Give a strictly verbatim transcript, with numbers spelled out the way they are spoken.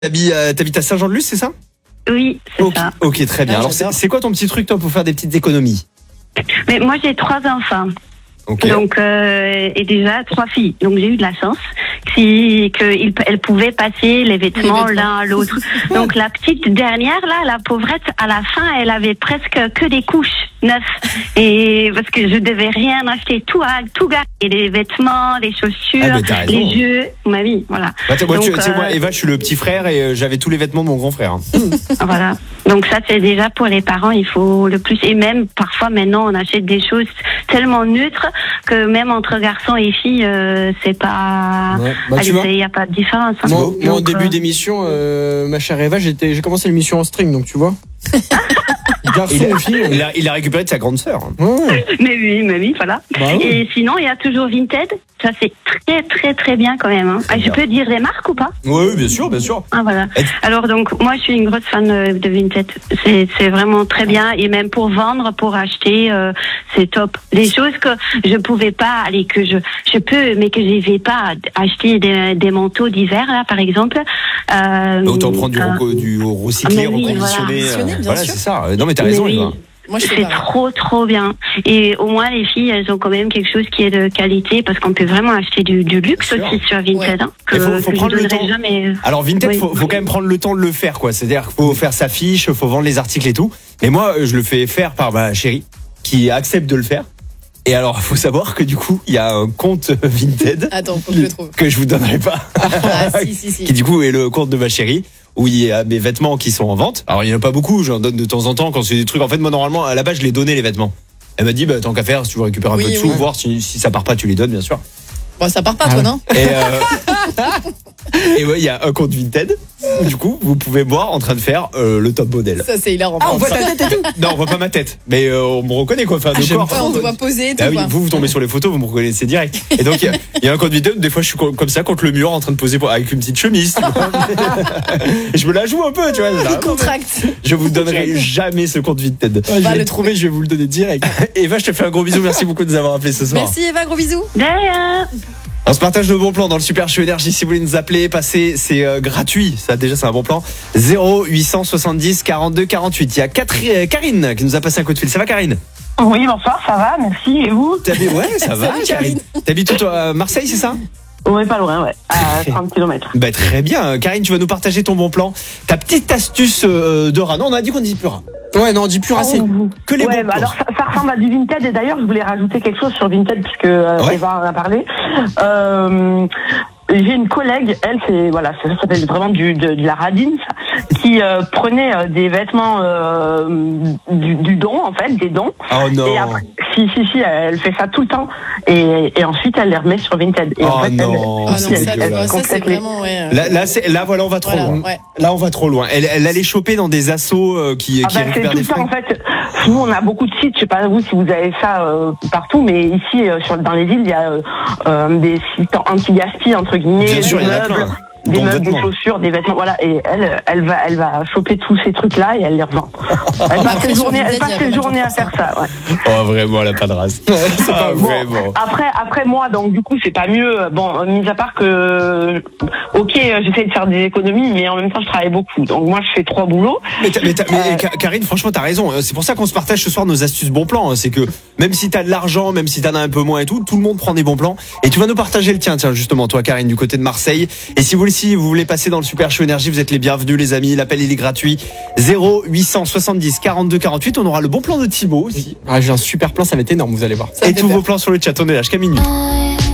T'habites, euh, t'habites à Saint-Jean-de-Luz, c'est ça? Oui, c'est Ok, ça. ok, très bien. Ah, Alors, c'est, j'adore. c'est quoi ton petit truc, toi, pour faire des petites économies? Mais moi, j'ai trois enfants. Ok. Donc, euh, et déjà trois filles. Donc, j'ai eu de la chance si, que ils- elles pouvaient passer les vêtements Les vêtements. l'un à l'autre. Donc, la petite dernière, là, la pauvrette, à la fin, elle avait presque que des couches neuves. Et parce que je devais rien acheter, tout, à- tout garder. Les vêtements, les chaussures, Ah, mais t'as raison. les jeux, ma vie, voilà. Bah, t'as- moi, tu, Donc, tu sais, moi, euh, Eva, je suis le petit frère et euh, j'avais tous les vêtements de mon grand frère. hein. Voilà. Donc ça, c'est déjà pour les parents, il faut le plus. Et même, parfois, maintenant, on achète des choses tellement neutres que même entre garçons et filles, euh, c'est pas... Ouais. Bah, tu Allez, vois, il n'y a pas de différence. hein. Moi, moi, au Donc, début euh, d'émission, euh, ma chère Eva, j'étais, j'ai commencé l'émission en string, donc tu vois. Garçon Il et a, fille. il, a, il a récupéré de sa grande sœur. hein. Ouais. Mais oui, mais oui, voilà. Bah oui. Et sinon, il y a toujours Vinted. Ça, c'est très, très, très bien quand même. Hein. Ah, je bien. peux dire les marques ou pas? Oui, oui, bien sûr, bien sûr. Ah, voilà. Et- Alors, donc, moi, je suis une grosse fan euh, de Vinted. C'est, c'est vraiment très bien. Et même pour vendre, pour acheter, euh, c'est top. Des choses que je pouvais pas, allez, que je, je peux, mais que je vais pas acheter des, des manteaux d'hiver, là, par exemple. Euh, Autant prendre du, euh, reco- du recyclé, Ah, mais oui, reconditionné. voilà. euh, Bien voilà, sûr. c'est ça. Non, mais t'as raison, mais oui. Eva. Moi, je fais C'est pareil. trop, trop bien. Et au moins, les filles, elles ont quand même quelque chose qui est de qualité parce qu'on peut vraiment acheter du, du luxe Bien sûr. aussi sur Vinted. Ouais. Hein, que, Mais faut- faut que prendre je le donnerai temps. jamais. Alors Vinted, Oui. faut, faut quand même prendre le temps de le faire, quoi. C'est-à-dire qu'il faut faire sa fiche, faut vendre les articles et tout. Mais moi, euh, je le fais faire par ma chérie, qui accepte de le faire. Et alors, faut savoir que du coup, il y a un compte Vinted Attends, faut que je le trouve. que je vous donnerai pas, Ah, si, si, si. qui du coup est le compte de ma chérie, où il y a mes vêtements qui sont en vente. Alors il y en a pas beaucoup, j'en donne de temps en temps quand c'est des trucs. En fait, moi normalement, à la base, je les donnais les vêtements. Elle m'a dit, bah tant qu'à faire, si tu veux récupérer un Oui, peu de sous, oui. voir si, si ça part pas, tu les donnes, bien sûr. Bon, ça part pas, Ah toi, ouais. non? Et euh, et ouais, il y a un compte Vinted. Où, du coup, vous pouvez me voir en train de faire euh, le top modèle. Ça, c'est hilarant. Ah, on voit ça. ta tête et tout. Non, on voit pas ma tête, mais euh, on me reconnaît quoi. Enfin, Ah, de j'aime corps. pas. Ouais, on te voit poser et tout, Ah oui, quoi. vous, vous tombez sur les photos, vous me reconnaissez direct. Et donc, il y a- il y, a un compte vidéo, des fois, je suis co- comme ça, contre le mur, en train de poser pour- avec une petite chemise. tu vois. Et je me la joue un peu, tu vois. là. Il contracte. Je vous donnerai jamais ce compte Vinted. Ah, je va vais le le trouver, je vais vous le donner direct. Eva, je te fais un gros bisou. Merci beaucoup de nous avoir appelés ce soir. Merci, Eva, gros bisous. D'ailleurs, On se partage de bons plans dans le Super Show Énergie. Si vous voulez nous appeler, passez, c'est euh, gratuit. Ça, déjà, c'est un bon plan. zéro huit cent soixante-dix quarante-deux quarante-huit. Il y a Catri- euh, Karine qui nous a passé un coup de fil. Ça va, Karine? Oui, bonsoir, ça va, merci. Et vous? T'habites- Ouais, ça va, Salut, Karine. T'habites où, toi, à Marseille, c'est ça? Oui, pas loin, ouais. À trente kilomètres. Bah, très bien. Karine, tu vas nous partager ton bon plan. Ta petite astuce euh, de rat. Non, on a dit qu'on dit plus rat. Ouais, non, dis plus assez. Que les Ouais, bons bah plans. alors ça, ça ressemble à du Vinted et d'ailleurs je voulais rajouter quelque chose sur Vinted puisque euh, Ouais. Eva en a parlé. Euh, j'ai une collègue, elle c'est voilà, ça s'appelle vraiment du de, de la radine, ça, qui euh, prenait euh, des vêtements euh, du, du don en fait, des dons. Oh non. Et après, si si si, elle fait ça tout le temps et, et ensuite elle les remet sur Vinted. Et Oh en fait, non. elle- Ah non, Oh, c'est ça, dégueulasse. ça, c'est complètement. vraiment, ouais. euh, Là, là, c'est, là, voilà, on va trop voilà, loin. ouais. Là, on va trop loin. Elle, elle allait choper dans des assos euh, qui, Ah qui bah, c'est récupèrent tout des le temps fringues. en fait. Nous on a beaucoup de sites, je sais pas vous si vous avez ça euh, partout, mais ici euh, sur, dans les villes il y a euh, euh, des sites anti-gaspi entre guillemets, Bien sûr, des il y en a meubles, plein. des Dont meubles, des vêtements. chaussures, des vêtements, voilà. Et elle, elle va, elle va choper tous ces trucs là et elle les revend. Elle passe Après, ses sur journées, elle Vinted, il y passe a ses pas mal de journées gens à qui font faire ça. Ouais. Oh, vraiment, elle a pas de race. Ah, Bon, vraiment. après, après moi, donc du coup, c'est pas mieux. Bon, mis à part que, ok, j'essaie de faire des économies, mais en même temps, je travaille beaucoup. Donc moi, je fais trois boulots. Mais, t'as- mais, t'as- mais, Euh, Ka- Karine, franchement, t'as raison. C'est pour ça qu'on se partage ce soir nos astuces bons plans. C'est que même si t'as de l'argent, même si t'en as un peu moins et tout, tout le monde prend des bons plans. Et tu vas nous partager le tien, tiens, justement, toi, Karine, du côté de Marseille. Et si vous aussi, vous voulez passer dans le Super Show Énergie, vous êtes les bienvenus, les amis. L'appel, il est gratuit. zéro huit cent soixante-dix quarante-deux quarante-huit. On aura le bon plan de Thibaut aussi. Ah, j'ai un super plan, ça va être énorme, vous allez voir. Ça me Et fait tous peur. vos plans sur le chat. On est là jusqu'à minuit.